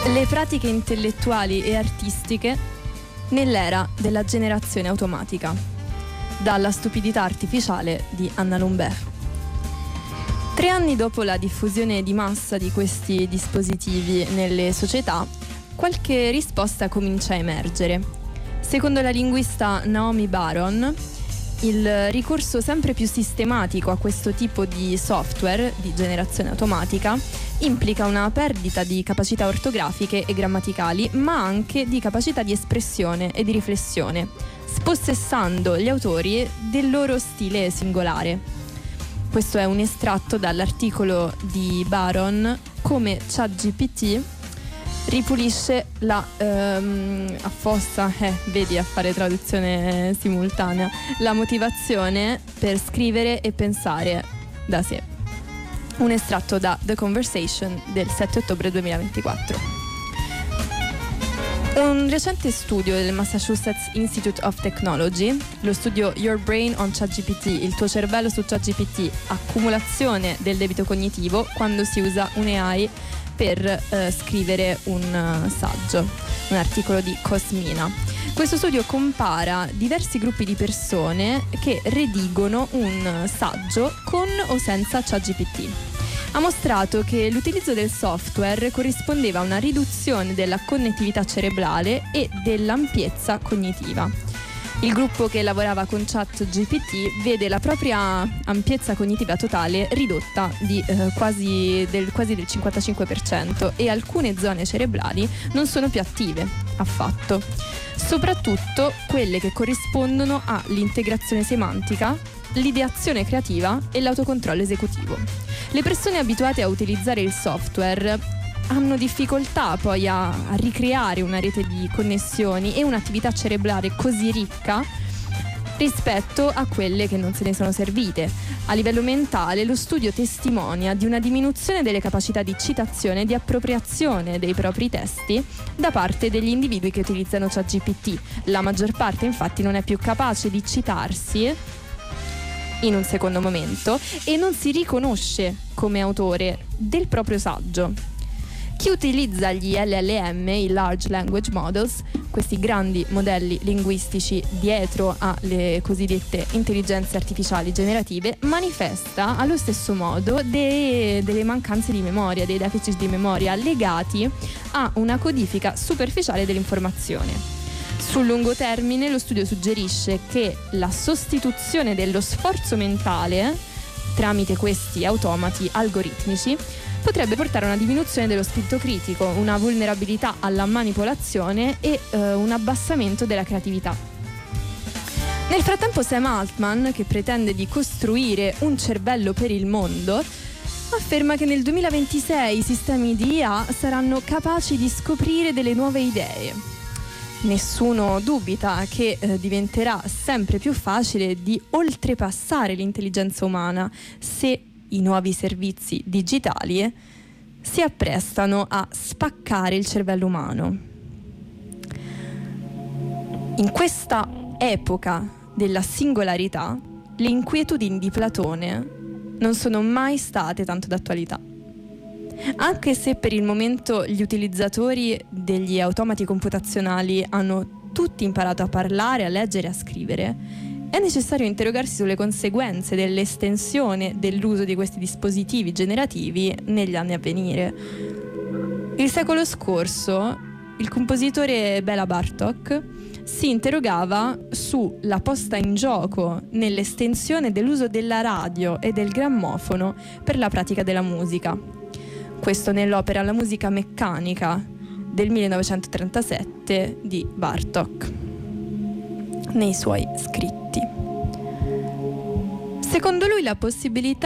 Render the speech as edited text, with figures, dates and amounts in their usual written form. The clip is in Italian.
Le pratiche intellettuali e artistiche nell'era della generazione automatica, dalla stupidità artificiale di Anna Lambert. 3 anni dopo la diffusione di massa di questi dispositivi nelle società, qualche risposta comincia a emergere. Secondo la linguista Naomi Baron, il ricorso sempre più sistematico a questo tipo di software di generazione automatica implica una perdita di capacità ortografiche e grammaticali, ma anche di capacità di espressione e di riflessione, spossessando gli autori del loro stile singolare. Questo è un estratto dall'articolo di Baron, come ChatGPT ripulisce la affossa, vedi a fare traduzione simultanea, la motivazione per scrivere e pensare da sé. Un estratto da The Conversation del 7 ottobre 2024. Un recente studio del Massachusetts Institute of Technology, lo studio Your Brain on ChatGPT, il tuo cervello su ChatGPT, accumulazione del debito cognitivo quando si usa un AI per scrivere un saggio, un articolo di Cosmina. Questo studio compara diversi gruppi di persone che redigono un saggio con o senza ChatGPT. Ha mostrato che l'utilizzo del software corrispondeva a una riduzione della connettività cerebrale e dell'ampiezza cognitiva. Il gruppo che lavorava con ChatGPT vede la propria ampiezza cognitiva totale ridotta di quasi del 55% e alcune zone cerebrali non sono più attive affatto, soprattutto quelle che corrispondono all'integrazione semantica, l'ideazione creativa e l'autocontrollo esecutivo. Le persone abituate a utilizzare il software hanno difficoltà poi a ricreare una rete di connessioni e un'attività cerebrale così ricca rispetto a quelle che non se ne sono servite. A livello mentale, lo studio testimonia di una diminuzione delle capacità di citazione e di appropriazione dei propri testi da parte degli individui che utilizzano ChatGPT. La maggior parte, infatti, non è più capace di citarsi in un secondo momento e non si riconosce come autore del proprio saggio. Chi utilizza gli LLM, i Large Language Models, questi grandi modelli linguistici dietro alle cosiddette intelligenze artificiali generative, manifesta allo stesso modo delle mancanze di memoria, dei deficit di memoria legati a una codifica superficiale dell'informazione. Sul lungo termine lo studio suggerisce che la sostituzione dello sforzo mentale tramite questi automati algoritmici potrebbe portare a una diminuzione dello spirito critico, una vulnerabilità alla manipolazione e un abbassamento della creatività. Nel frattempo Sam Altman, che pretende di costruire un cervello per il mondo, afferma che nel 2026 i sistemi di IA saranno capaci di scoprire delle nuove idee. Nessuno dubita che diventerà sempre più facile di oltrepassare l'intelligenza umana se i nuovi servizi digitali si apprestano a spaccare il cervello umano. In questa epoca della singolarità, le inquietudini di Platone non sono mai state tanto d'attualità. Anche se per il momento gli utilizzatori degli automati computazionali hanno tutti imparato a parlare, a leggere e a scrivere, è necessario interrogarsi sulle conseguenze dell'estensione dell'uso di questi dispositivi generativi negli anni a venire. Il secolo scorso, il compositore Béla Bartók si interrogava sulla posta in gioco nell'estensione dell'uso della radio e del grammofono per la pratica della musica. Questo nell'opera La musica meccanica del 1937 di Bartók, nei suoi scritti. Secondo lui la possibilità